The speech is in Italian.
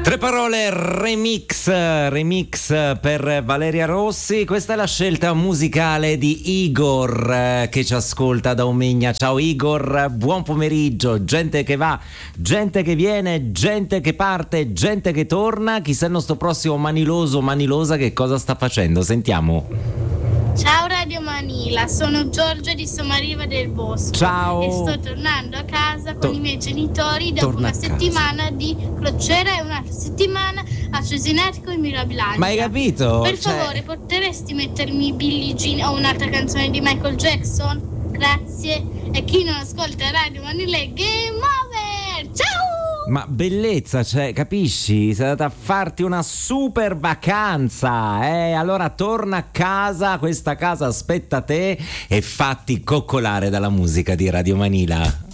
Tre parole remix per Valeria Rossi. Questa è la scelta musicale di Igor che ci ascolta da Omegna. Ciao Igor, buon pomeriggio. Gente che va, gente che viene, gente che parte, gente che torna. Chissà il nostro prossimo maniloso, manilosa che cosa sta facendo. Sentiamo. Ciao Radio Manila, sono Giorgio di Somariva del Bosco. Ciao. E sto tornando a casa con i miei genitori dopo Torna una a casa. settimana di crociera e un'altra settimana a Cesinetico in Mirabilandia. Ma hai capito? Per favore, potresti mettermi Billie Jean o un'altra canzone di Michael Jackson? Grazie. E chi non ascolta Radio Manila è Game Over. Ciao! Ma bellezza, cioè, capisci? Sei andata a farti una super vacanza, allora torna a casa, questa casa aspetta te e fatti coccolare dalla musica di Radio Manila.